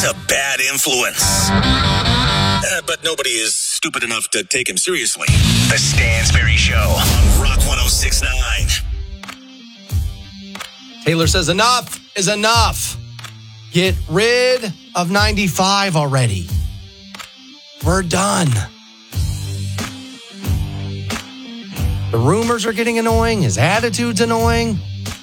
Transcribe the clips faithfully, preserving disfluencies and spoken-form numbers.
He's a bad influence. Uh, but nobody is stupid enough to take him seriously. The Stansberry Show on Rock one oh six point nine. Taylor says enough is enough. Get rid of ninety-five already. We're done. The rumors are getting annoying. His attitude's annoying.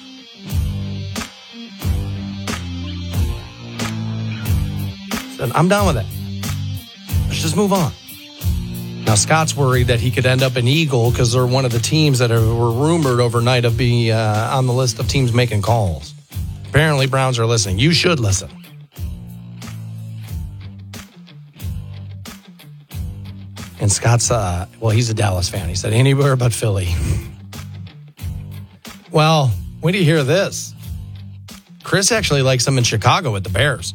So I'm done with it. Let's just move on. Now, Scott's worried that he could end up an Eagle because they're one of the teams that are, were rumored overnight of being uh, on the list of teams making calls. Apparently, Browns are listening. You should listen. And Scott's, uh, well, he's a Dallas fan. He said, anywhere but Philly. Well, when do you hear this? Chris actually likes them in Chicago with the Bears.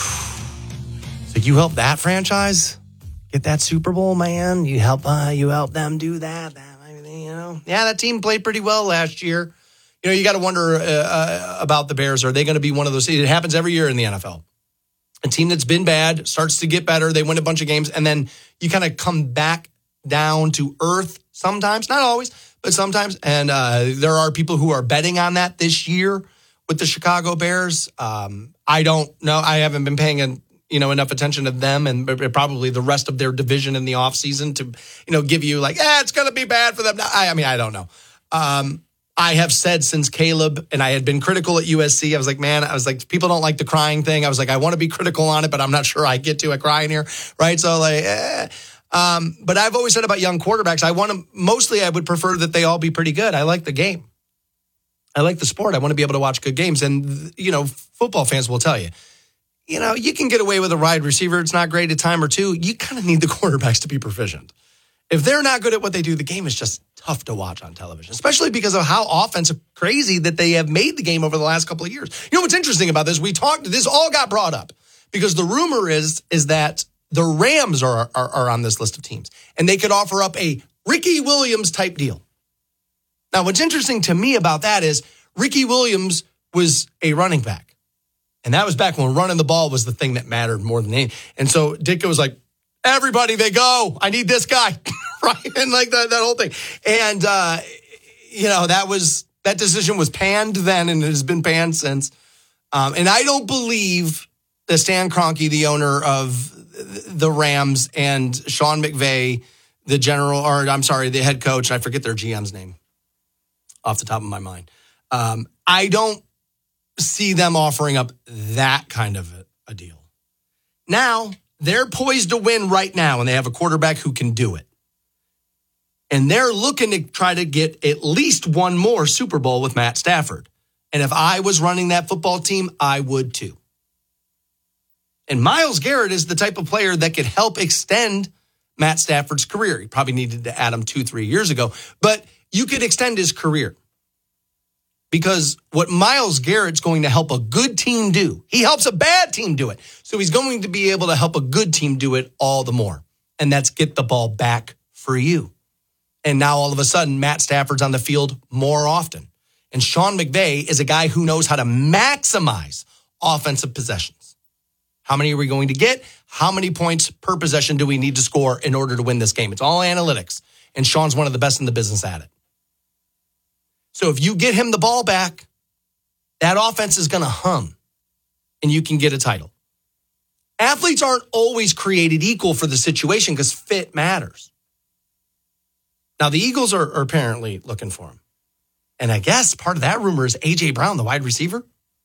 So you help that franchise get that Super Bowl, man? You help uh, you help them do that, that, you know? Yeah, that team played pretty well last year. You know, you got to wonder uh, uh, about the Bears. Are they going to be one of those? It happens every year in the N F L. A team that's been bad starts to get better. They win a bunch of games, and then you kind of come back down to earth sometimes. Not always, but sometimes. And uh, there are people who are betting on that this year with the Chicago Bears. Um, I don't know. I haven't been paying a, you know, enough attention to them and probably the rest of their division in the offseason to, you know, give you like, eh, it's going to be bad for them. I, I mean, I don't know. Um, I have said since Caleb, and I had been critical at U S C, I was like, man, I was like, people don't like the crying thing. I was like, I want to be critical on it, but I'm not sure I get to a crying here, right? So like, eh. Um, but I've always said about young quarterbacks, I want to, mostly I would prefer that they all be pretty good. I like the game. I like the sport. I want to be able to watch good games. And, you know, football fans will tell you, you know, you can get away with a wide receiver. It's not great a time or two. You kind of need the quarterbacks to be proficient. If they're not good at what they do, the game is just tough to watch on television, especially because of how offensive crazy that they have made the game over the last couple of years. You know what's interesting about this? We talked, this all got brought up because the rumor is, is that the Rams are, are, are on this list of teams and they could offer up a Ricky Williams type deal. Now, what's interesting to me about that is Ricky Williams was a running back. And that was back when running the ball was the thing that mattered more than anything. And so Ditka was like, everybody, they go. I need this guy, right? And like that, that whole thing. And, uh, you know, that was, that decision was panned then and it has been panned since. Um, and I don't believe that Stan Kroenke, the owner of the Rams, and Sean McVay, the general, or I'm sorry, the head coach, I forget their G M's name off the top of my mind. Um, I don't see them offering up that kind of a, a deal. Now, they're poised to win right now, and they have a quarterback who can do it. And they're looking to try to get at least one more Super Bowl with Matt Stafford. And if I was running that football team, I would too. And Myles Garrett is the type of player that could help extend Matt Stafford's career. He probably needed to add him two, three years ago, but you could extend his career. Because what Myles Garrett's going to help a good team do, he helps a bad team do it. So he's going to be able to help a good team do it all the more. And that's get the ball back for you. And now all of a sudden, Matt Stafford's on the field more often. And Sean McVay is a guy who knows how to maximize offensive possessions. How many are we going to get? How many points per possession do we need to score in order to win this game? It's all analytics. And Sean's one of the best in the business at it. So if you get him the ball back, that offense is going to hum and you can get a title. Athletes aren't always created equal for the situation because fit matters. Now, the Eagles are, are apparently looking for him. And I guess part of that rumor is A J Brown, the wide receiver.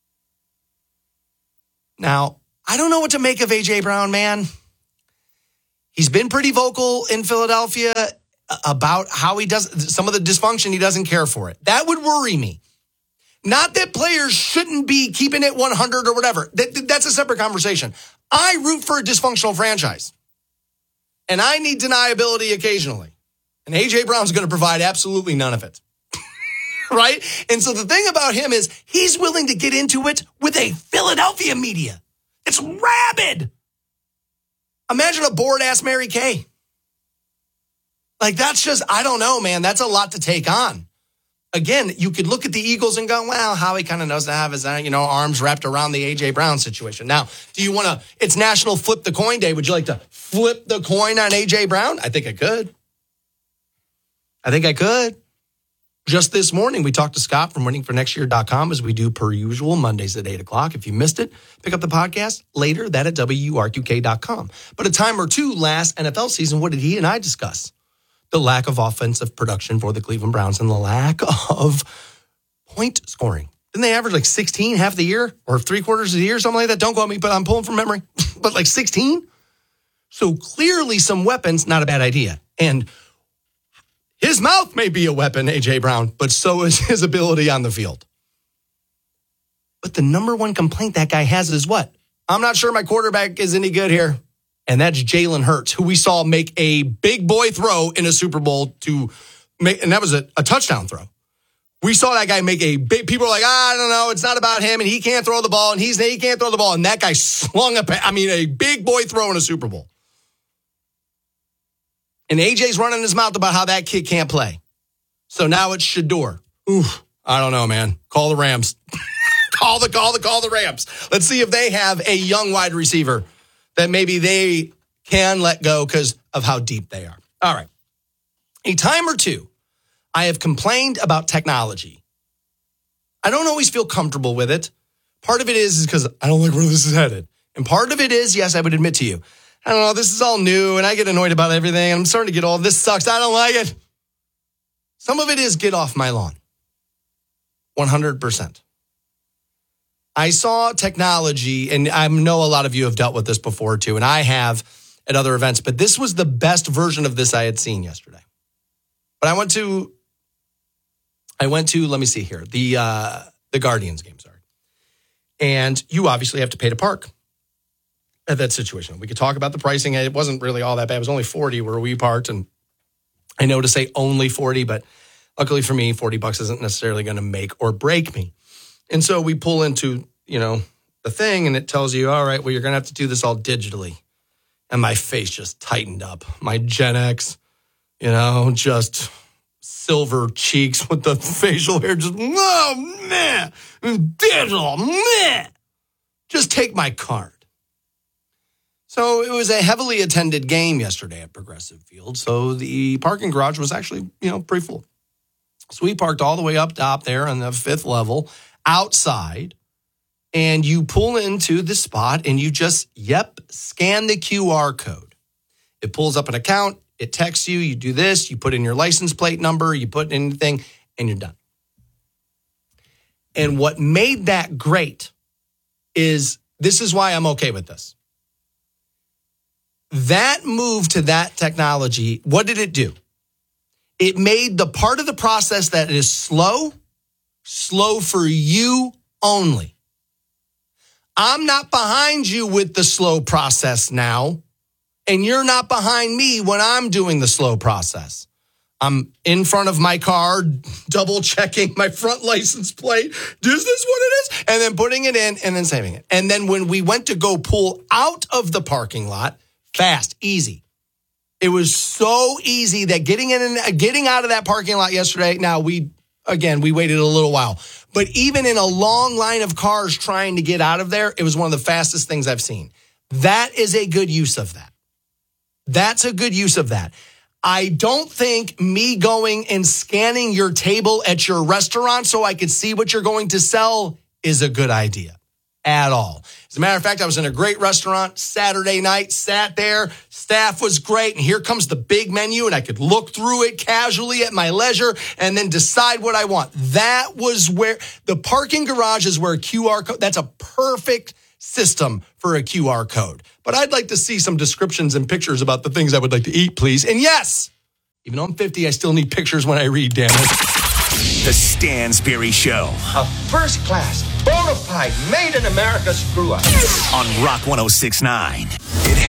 Now, I don't know what to make of A J Brown, man. He's been pretty vocal in Philadelphia about how he does some of the dysfunction. He doesn't care for it. That would worry me. Not that players shouldn't be keeping it one hundred or whatever. That, that's a separate conversation. I root for a dysfunctional franchise. And I need deniability occasionally. And A J Brown's going to provide absolutely none of it. Right? And so the thing about him is he's willing to get into it with a Philadelphia media. It's rabid. Imagine a bored-ass Mary Kay. Like, that's just, I don't know, man. That's a lot to take on. again, you could look at the Eagles and go, well, Howie kind of knows to have his, you know, arms wrapped around the A J Brown situation. Now, do you want to, it's National Flip the Coin Day. Would you like to flip the coin on A J Brown? I think I could. I think I could. Just this morning, we talked to Scott from winning for next year dot com as we do per usual, Mondays at eight o'clock. If you missed it, pick up the podcast later, that at W U R Q K dot com. But a time or two last N F L season, what did he and I discuss? The lack of offensive production for the Cleveland Browns and the lack of point scoring. Didn't they average like sixteen half the year or three quarters of the year, something like that? Don't quote me, but I'm pulling from memory. But like sixteen? So clearly some weapons, not a bad idea. And his mouth may be a weapon, A J Brown, but so is his ability on the field. But the number one complaint that guy has is what? I'm not sure my quarterback is any good here. And that's Jalen Hurts, who we saw make a big boy throw in a Super Bowl to make, and that was a, a touchdown throw. We saw that guy make a big, people are like, ah, I don't know, it's not about him, and he can't throw the ball, and he's he can't throw the ball. And that guy slung up, I mean, a big boy throw in a Super Bowl. And A J's running his mouth about how that kid can't play. So now it's Shador. Oof, I don't know, man. Call the Rams. call the, call the, call the Rams. Let's see if they have a young wide receiver that maybe they can let go because of how deep they are. All right. A time or two, I have complained about technology. I don't always feel comfortable with it. Part of it is because I don't like where this is headed. And part of it is, yes, I would admit to you, I don't know, this is all new, and I get annoyed about everything. I'm starting to get all, this sucks, I don't like it. Some of it is get off my lawn. one hundred percent. I saw technology, and I know a lot of you have dealt with this before too, and I have at other events, but this was the best version of this I had seen yesterday. But I went to, I went to, let me see here, the uh, the Guardians game, sorry. And you obviously have to pay to park at that situation. We could talk about the pricing. It wasn't really all that bad. It was only forty where we parked. And I know to say only forty, but luckily for me, forty bucks isn't necessarily going to make or break me. And so we pull into, you know, the thing and it tells you, all right, well, you're going to have to do this all digitally. And my face just tightened up. My Gen X, you know, just silver cheeks with the facial hair just, oh, man, digital, man. Just take my card. So it was a heavily attended game yesterday at Progressive Field. So the parking garage was actually, you know, pretty full. So we parked all the way up top there on the fifth level outside. And you pull into the spot and you just, yep, scan the Q R code. It pulls up an account. It texts you. You do this. You put in your license plate number. You put in anything and you're done. And what made that great is, this is why I'm okay with this. That move to that technology, what did it do? It made the part of the process that is slow, slow for you only. I'm not behind you with the slow process now, and you're not behind me when I'm doing the slow process. I'm in front of my car, double checking my front license plate. Is this what it is? And then putting it in and then saving it. And then when we went to go pull out of the parking lot, fast, easy. It was so easy that getting in and getting out of that parking lot yesterday, now we, again, we waited a little while. But even in a long line of cars trying to get out of there, it was one of the fastest things I've seen. That is a good use of that. That's a good use of that. I don't think me going and scanning your table at your restaurant so I could see what you're going to sell is a good idea at all. As a matter of fact, I was in a great restaurant Saturday night, sat there, staff was great, and here comes the big menu, and I could look through it casually at my leisure and then decide what I want. That was where the parking garage is, where a Q R code, that's a perfect system for a Q R code. But I'd like to see some descriptions and pictures about the things I would like to eat, please. And yes, even though I'm fifty, I still need pictures when I read, damn it. The Stansberry Show. A first-class, bona fide, made-in-America screw-up. On Rock one oh six point nine. It-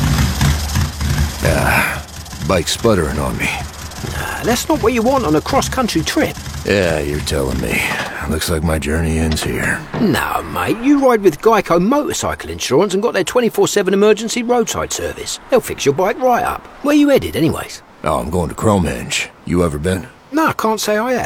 Ah, bike's sputtering on me. Nah, that's not what you want on a cross-country trip. Yeah, you're telling me. Looks like my journey ends here. No, mate, you ride with Geico Motorcycle Insurance and got their twenty-four seven emergency roadside service. They'll fix your bike right up. Where you headed, anyways? Oh, I'm going to Cromenge. You ever been? No, I can't say I have.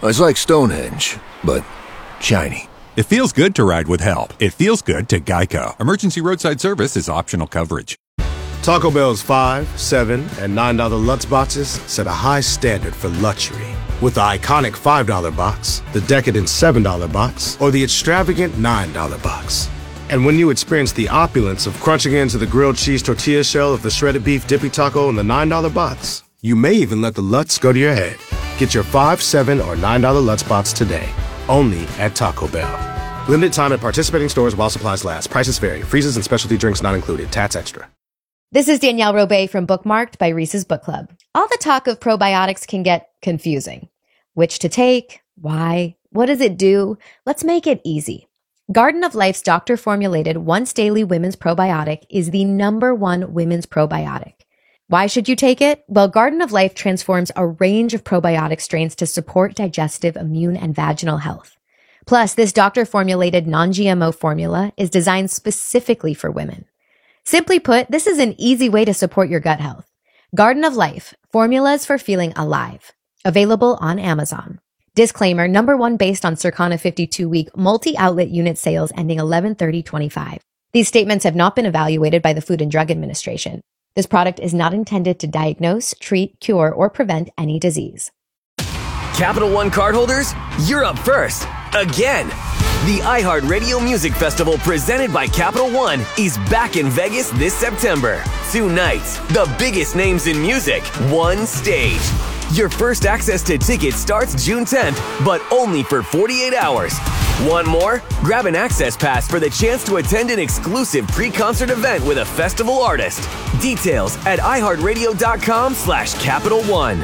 It's like Stonehenge, but shiny. It feels good to ride with help. It feels good to Geico. Emergency roadside service is optional coverage. Taco Bell's five, seven, and nine dollar Lutz boxes set a high standard for luxury. With the iconic five dollar box, the decadent seven dollar box, or the extravagant nine dollar box. And when you experience the opulence of crunching into the grilled cheese tortilla shell of the shredded beef dippy taco in the nine dollar box, you may even let the Lutz go to your head. Get your five, seven, or nine dollar Lutz box today, only at Taco Bell. Limited time at participating stores while supplies last. Prices vary. Freezes and specialty drinks not included. Tats extra. This is Danielle Robay from Bookmarked by Reese's Book Club. All the talk of probiotics can get confusing. Which to take? Why? What does it do? Let's make it easy. Garden of Life's doctor-formulated once-daily women's probiotic is the number one women's probiotic. Why should you take it? Well, Garden of Life transforms a range of probiotic strains to support digestive, immune, and vaginal health. Plus, this doctor-formulated non-G M O formula is designed specifically for women. Simply put, this is an easy way to support your gut health. Garden of Life, formulas for feeling alive. Available on Amazon. Disclaimer, number one based on Circana fifty-two week multi-outlet unit sales ending eleven thirty twenty-five. These statements have not been evaluated by the Food and Drug Administration. This product is not intended to diagnose, treat, cure, or prevent any disease. Capital One cardholders, you're up first. Again. The iHeartRadio Music Festival presented by Capital One is back in Vegas this September. Two nights, the biggest names in music, one stage. Your first access to tickets starts June tenth, but only for forty-eight hours. Want more? Grab an access pass for the chance to attend an exclusive pre-concert event with a festival artist. Details at iHeartRadio.com slash Capital One.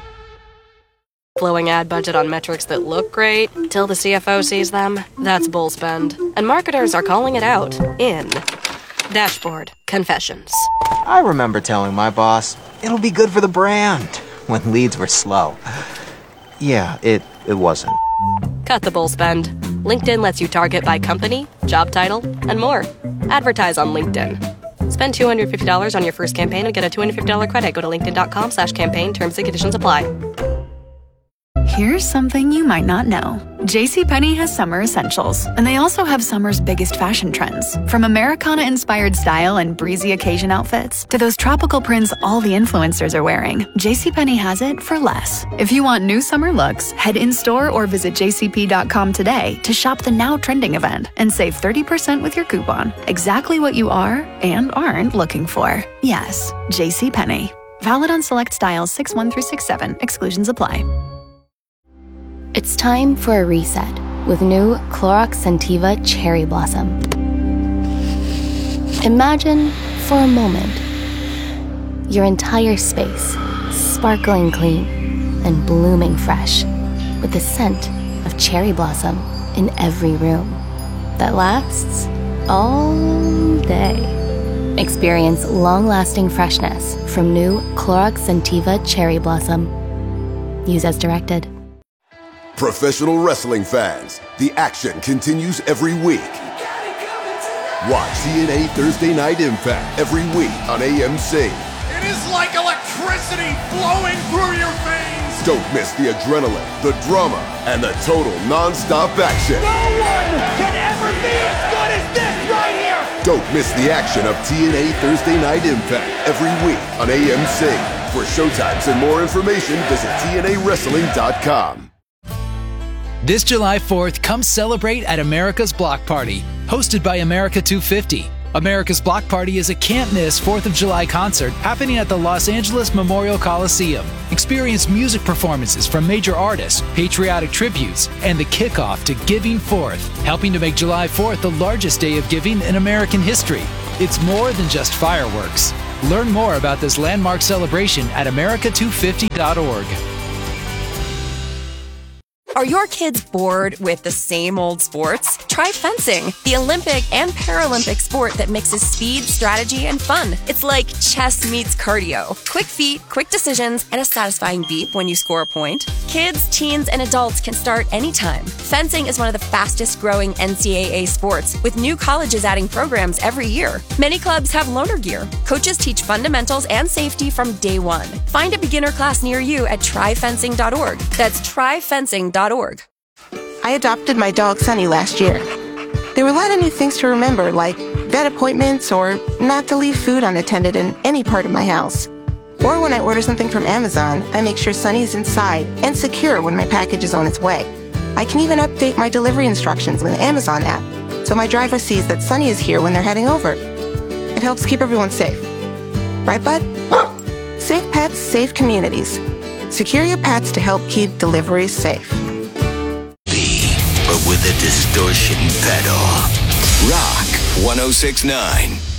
Blowing ad budget on metrics that look great till the C F O sees them. That's bull spend. And marketers are calling it out in Dashboard Confessions. I remember telling my boss, it'll be good for the brand, when leads were slow. Yeah, it, it wasn't. Cut the bull spend. LinkedIn lets you target by company, job title, and more. Advertise on LinkedIn. Spend two hundred fifty dollars on your first campaign and get a two hundred fifty dollars credit. Go to linkedin.com slash campaign. Terms and conditions apply. Here's something you might not know. JCPenney has summer essentials, and they also have summer's biggest fashion trends. From Americana-inspired style and breezy occasion outfits to those tropical prints all the influencers are wearing, JCPenney has it for less. If you want new summer looks, head in-store or visit j c p dot com today to shop the now trending event and save thirty percent with your coupon. Exactly what you are and aren't looking for. Yes, JCPenney. Valid on select styles six one through six seven. Exclusions apply. It's time for a reset with new Clorox Scentiva Cherry Blossom. Imagine, for a moment, your entire space sparkling clean and blooming fresh with the scent of cherry blossom in every room that lasts all day. Experience long-lasting freshness from new Clorox Scentiva Cherry Blossom. Use as directed. Professional wrestling fans, the action continues every week. Watch T N A Thursday Night Impact every week on A M C. It is like electricity flowing through your veins. Don't miss the adrenaline, the drama, and the total non-stop action. No one can ever be as good as this right here. Don't miss the action of T N A Thursday Night Impact every week on A M C. For showtimes and more information, visit T N A wrestling dot com. This July fourth, come celebrate at America's Block Party, hosted by America two fifty. America's Block Party is a can't-miss fourth of July concert happening at the Los Angeles Memorial Coliseum. Experience music performances from major artists, patriotic tributes, and the kickoff to Giving Fourth, helping to make July fourth the largest day of giving in American history. It's more than just fireworks. Learn more about this landmark celebration at america two fifty dot org. Are your kids bored with the same old sports? Try fencing, the Olympic and Paralympic sport that mixes speed, strategy, and fun. It's like chess meets cardio. Quick feet, quick decisions, and a satisfying beep when you score a point. Kids, teens, and adults can start anytime. Fencing is one of the fastest growing N C double A sports, with new colleges adding programs every year. Many clubs have loaner gear. Coaches teach fundamentals and safety from day one. Find a beginner class near you at try fencing dot org. That's try fencing dot org. dot org. I adopted my dog Sunny last year. There were a lot of new things to remember, like vet appointments or not to leave food unattended in any part of my house. Or when I order something from Amazon, I make sure Sunny is inside and secure when my package is on its way. I can even update my delivery instructions with the Amazon app, so my driver sees that Sunny is here when they're heading over. It helps keep everyone safe. Right, bud? Safe pets, safe communities. Secure your pets to help keep deliveries safe. But with a distortion pedal. Rock one oh six point nine.